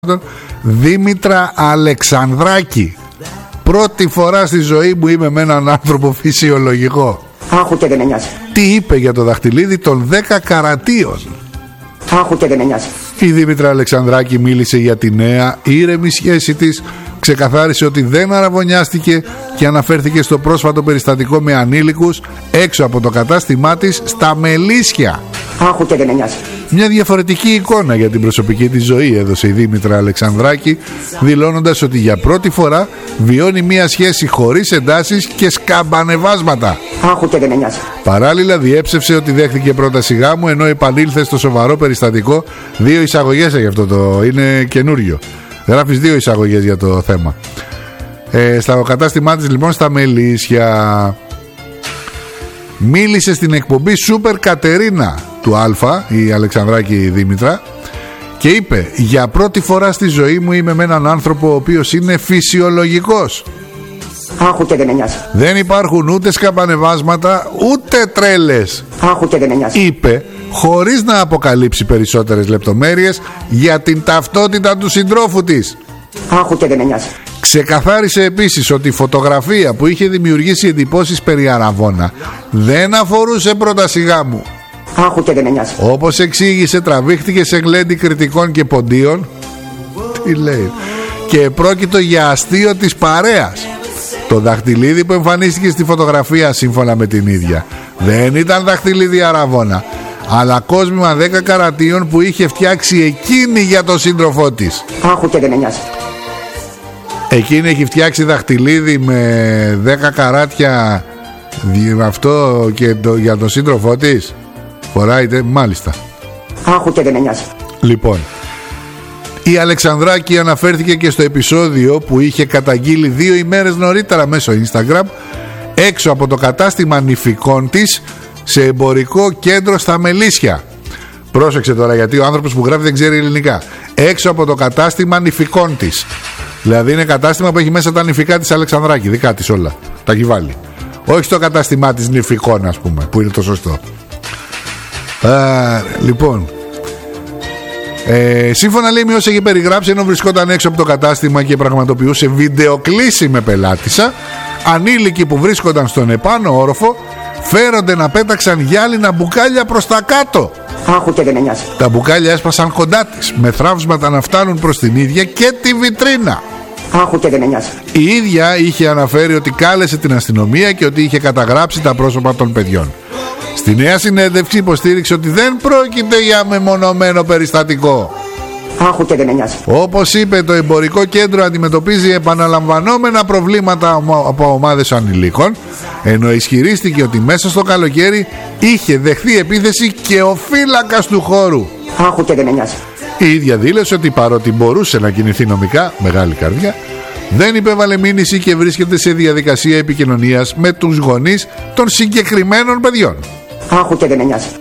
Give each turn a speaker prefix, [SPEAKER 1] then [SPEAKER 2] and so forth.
[SPEAKER 1] Δήμητρα Αλεξανδράκη. Πρώτη φορά στη ζωή μου είμαι με έναν άνθρωπο φυσιολογικό.
[SPEAKER 2] Άχου και δεν με νοιάζει.
[SPEAKER 1] Τι είπε για το δαχτυλίδι των 10 καρατίων.
[SPEAKER 2] Άχου και δεν με νοιάζει.
[SPEAKER 1] Η Δήμητρα Αλεξανδράκη μίλησε για τη νέα ήρεμη σχέση της, ξεκαθάρισε ότι δεν αραβωνιάστηκε και αναφέρθηκε στο πρόσφατο περιστατικό με ανήλικους έξω από το κατάστημά της στα Μελίσια.
[SPEAKER 2] Άχου και δεν με νοιάζει.
[SPEAKER 1] Μια διαφορετική εικόνα για την προσωπική της ζωή έδωσε η Δήμητρα Αλεξανδράκη, δηλώνοντας ότι για πρώτη φορά βιώνει μια σχέση χωρίς εντάσεις και σκαμπανεβάσματα.
[SPEAKER 2] Άχου και δεν με νοιάζει.
[SPEAKER 1] Παράλληλα διέψευσε ότι δέχτηκε πρόταση γάμου, ενώ επανήλθε στο σοβαρό περιστατικό. 2 εισαγωγές γι' αυτό, το είναι καινούριο. Γράφεις 2 εισαγωγές για το θέμα. Στα κατάστημά της λοιπόν στα Μελίσια. Μίλησε στην εκπομπή Σούπερ Κατερίνα του Αλφα, η Αλεξανδράκη Δήμητρα, και είπε: για πρώτη φορά στη ζωή μου είμαι με έναν άνθρωπο ο οποίος είναι φυσιολογικός.
[SPEAKER 2] Άχου και δεν με νοιάζει.
[SPEAKER 1] Δεν υπάρχουν ούτε σκαμπανεβάσματα ούτε τρέλες.
[SPEAKER 2] Άχου και δεν με νοιάζει.
[SPEAKER 1] Είπε, χωρίς να αποκαλύψει περισσότερες λεπτομέρειες για την ταυτότητα του συντρόφου της.
[SPEAKER 2] Άχου και δεν με νοιάζει.
[SPEAKER 1] Ξεκαθάρισε επίσης ότι η φωτογραφία που είχε δημιουργήσει εντυπώσεις περί αραβώνα δεν αφορούσε πρόταση γάμου.
[SPEAKER 2] Άχου και δεν με νοιάζει.
[SPEAKER 1] Όπως εξήγησε, τραβήχτηκε σε γλέντι κριτικών και ποντίων. Τι λέει? Και πρόκειτο για αστείο της παρέας. Το δαχτυλίδι που εμφανίστηκε στη φωτογραφία, σύμφωνα με την ίδια, δεν ήταν δαχτυλίδι αραβώνα, αλλά κόσμημα 10 καρατίων που είχε φτιάξει εκείνη για τον σύντροφό της.
[SPEAKER 2] Άχου και δεν με νοιάζει.
[SPEAKER 1] Εκείνη έχει φτιάξει δαχτυλίδι με 10 καράτια αυτό και για τον σύντροφό της. Φοράει, μάλιστα.
[SPEAKER 2] Άχου και δεν με νοιάζει.
[SPEAKER 1] Λοιπόν, η Αλεξανδράκη αναφέρθηκε και στο επεισόδιο που είχε καταγγείλει 2 ημέρες νωρίτερα μέσω Instagram έξω από το κατάστημα νηφικών της σε εμπορικό κέντρο στα Μελίσια. Πρόσεξε τώρα, γιατί ο άνθρωπος που γράφει δεν ξέρει ελληνικά. Έξω από το κατάστημα νηφικών της. Δηλαδή είναι κατάστημα που έχει μέσα τα νηφικά της Αλεξανδράκη, δικά της όλα. Τα έχει βάλει. Όχι στο κατάστημά της νηφικών, ας πούμε, που είναι το σωστό. Λοιπόν, σύμφωνα λέει με όσα είχε περιγράψει, ενώ βρισκόταν έξω από το κατάστημα και πραγματοποιούσε βιντεοκλήση με πελάτησα, ανήλικοι που βρίσκονταν στον επάνω όροφο φέρονται να πέταξαν γυάλινα μπουκάλια προς τα κάτω.
[SPEAKER 2] Άχου και δεν με νοιάζει.
[SPEAKER 1] Τα μπουκάλια έσπασαν κοντά της, με θράψματα να φτάνουν προς την ίδια και τη βιτρίνα.
[SPEAKER 2] Άχου και δεν με νοιάζει.
[SPEAKER 1] Η ίδια είχε αναφέρει ότι κάλεσε την αστυνομία και ότι είχε καταγράψει τα πρόσωπα των παιδιών. Στη νέα συνέντευξη υποστήριξε ότι δεν πρόκειται για μεμονωμένο περιστατικό.
[SPEAKER 2] Άχου και δεν με νοιάζει.
[SPEAKER 1] Όπως είπε, το εμπορικό κέντρο αντιμετωπίζει επαναλαμβανόμενα προβλήματα από ομάδες ανηλίκων, ενώ ισχυρίστηκε ότι μέσα στο καλοκαίρι είχε δεχθεί επίθεση και ο φύλακας του χώρου.
[SPEAKER 2] Άχου και δεν με νοιάζει.
[SPEAKER 1] Η ίδια δήλωσε ότι παρότι μπορούσε να κινηθεί νομικά, μεγάλη καρδιά, δεν υπέβαλε μήνυση και βρίσκεται σε διαδικασία επικοινωνίας με τους γονείς των συγκεκριμένων παιδιών.
[SPEAKER 2] Άχου και δεν με νοιάζει.